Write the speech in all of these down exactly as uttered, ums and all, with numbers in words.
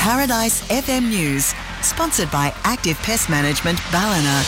Paradise F M News, sponsored by Active Pest Management Ballina.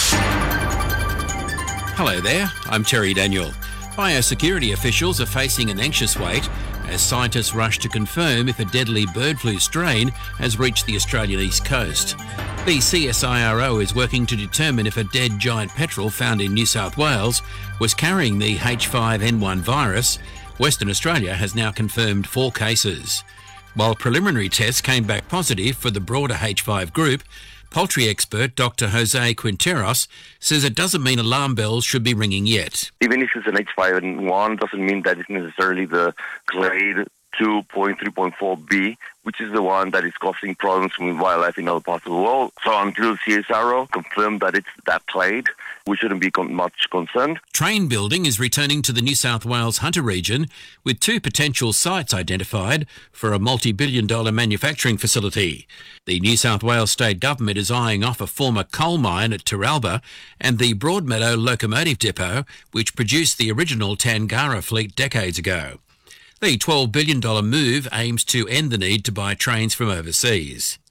Hello there, I'm Terry Daniel. Biosecurity officials are facing an anxious wait as scientists rush to confirm if a deadly bird flu strain has reached the Australian east coast. The C S I R O is working to determine if a dead giant petrel found in New South Wales was carrying the H five N one virus. Western Australia has now confirmed four cases. While preliminary tests came back positive for the broader H five group, poultry expert Doctor Jose Quinteros says it doesn't mean alarm bells should be ringing yet. Even if it's an H five N one, doesn't mean that it's necessarily the clade two point three point four B, which is the one that is causing problems with wildlife in other parts of the world. So until C S I R O confirmed that it's that clade, we shouldn't be con- much concerned. Train building is returning to the New South Wales Hunter region with two potential sites identified for a multi-billion dollar manufacturing facility. The New South Wales state government is eyeing off a former coal mine at Terralba and the Broadmeadow locomotive depot, which produced the original Tangara fleet decades ago. The twelve billion dollars move aims to end the need to buy trains from overseas.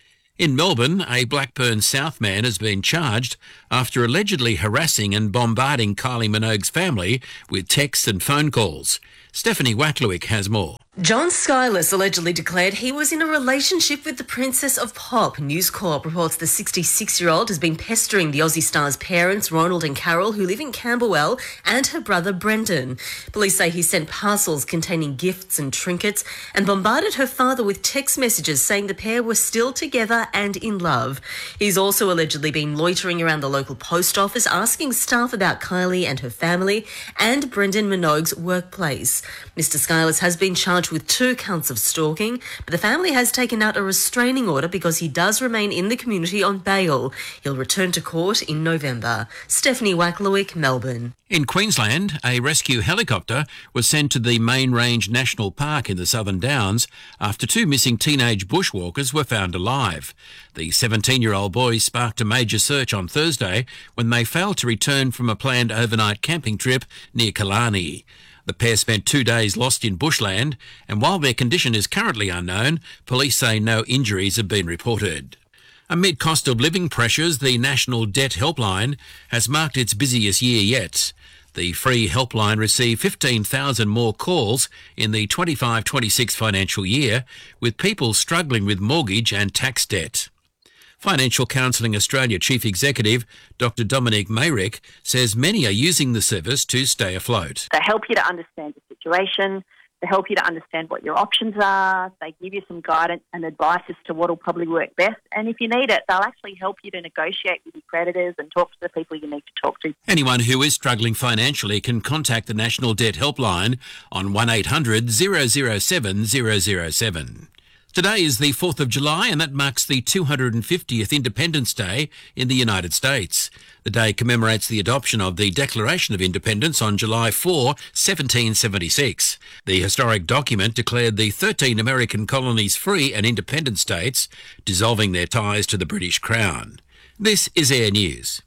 In Melbourne, a Blackburn South man has been charged after allegedly harassing and bombarding Kylie Minogue's family with texts and phone calls. Stephanie Wacklewick has more. John Skylas allegedly declared he was in a relationship with the Princess of Pop. News Corp reports the sixty-six-year-old has been pestering the Aussie star's parents, Ronald and Carol, who live in Camberwell, and her brother Brendan. Police say he sent parcels containing gifts and trinkets and bombarded her father with text messages saying the pair were still together and in love. He's also allegedly been loitering around the local post office asking staff about Kylie and her family and Brendan Minogue's workplace. Mister Skylas has been charged with two counts of stalking, but the family has taken out a restraining order because he does remain in the community on bail. He'll return to court in November. Stephanie Wacklewick, Melbourne. In Queensland, a rescue helicopter was sent to the Main Range National Park in the Southern Downs after two missing teenage bushwalkers were found alive. The seventeen-year-old boys sparked a major search on Thursday when they failed to return from a planned overnight camping trip near Killarney. The pair spent two days lost in bushland, and while their condition is currently unknown, police say no injuries have been reported. Amid cost of living pressures, the National Debt Helpline has marked its busiest year yet. The free helpline received fifteen thousand more calls in the twenty-five twenty-six financial year, with people struggling with mortgage and tax debt. Financial Counselling Australia Chief Executive Doctor Dominic Mayrick says many are using the service to stay afloat. They help you to understand the situation, they help you to understand what your options are, they give you some guidance and advice as to what will probably work best, and if you need it, they'll actually help you to negotiate with your creditors and talk to the people you need to talk to. Anyone who is struggling financially can contact the National Debt Helpline on one eight hundred, zero zero seven, zero zero seven. Today is the fourth of July, and that marks the two hundred fiftieth Independence Day in the United States. The day commemorates the adoption of the Declaration of Independence on July fourth, seventeen seventy-six. The historic document declared the thirteen American colonies free and independent states, dissolving their ties to the British Crown. This is Air News.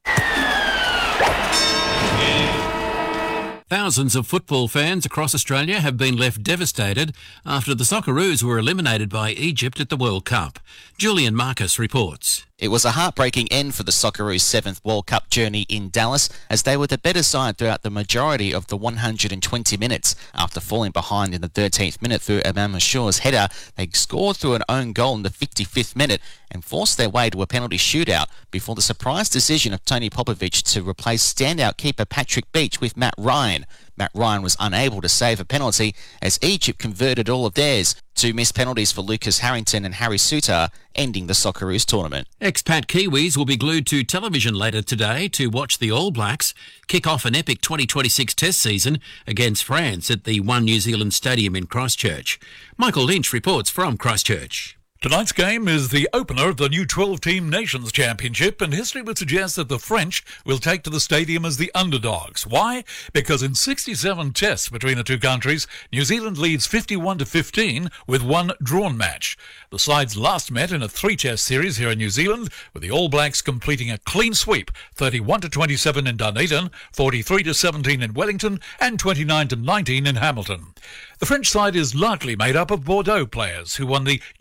Thousands of football fans across Australia have been left devastated after the Socceroos were eliminated by Egypt at the World Cup. Julian Marcus reports. It was a heartbreaking end for the Socceroos' seventh World Cup journey in Dallas, as they were the better side throughout the majority of the one hundred twenty minutes. After falling behind in the thirteenth minute through Imam Ashour's header, they scored through an own goal in the fifty-fifth minute and forced their way to a penalty shootout before the surprise decision of Tony Popovic to replace standout keeper Patrick Beach with Matt Ryan. Matt Ryan was unable to save a penalty as Egypt converted all of theirs. Two missed penalties for Lucas Harrington and Harry Suter, ending the Socceroos tournament. Expat Kiwis will be glued to television later today to watch the All Blacks kick off an epic twenty twenty-six Test season against France at the One New Zealand Stadium in Christchurch. Michael Lynch reports from Christchurch. Tonight's game is the opener of the new twelve-team Nations Championship, and history would suggest that the French will take to the stadium as the underdogs. Why? Because in sixty-seven tests between the two countries, New Zealand leads fifty-one to fifteen with one drawn match. The sides last met in a three-test series here in New Zealand, with the All Blacks completing a clean sweep, thirty-one to twenty-seven in Dunedin, forty-three to seventeen in Wellington, and twenty-nine to nineteen in Hamilton. The French side is largely made up of Bordeaux players who won the European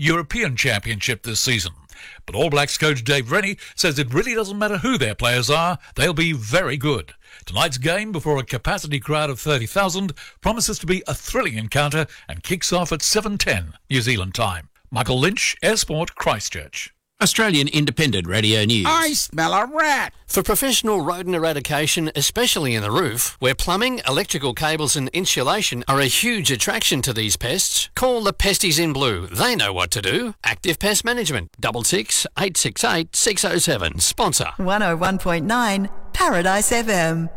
Australian Championship this season. But All Blacks coach Dave Rennie says it really doesn't matter who their players are, they'll be very good. Tonight's game, before a capacity crowd of thirty thousand, promises to be a thrilling encounter and kicks off at seven ten New Zealand time. Michael Lynch, Air Sport, Christchurch. Australian Independent Radio News. I smell a rat. For professional rodent eradication, especially in the roof, where plumbing, electrical cables and insulation are a huge attraction to these pests, call the Pesties in Blue. They know what to do. Active Pest Management, double six eight six eight six oh seven. Sponsor. one oh one point nine Paradise F M.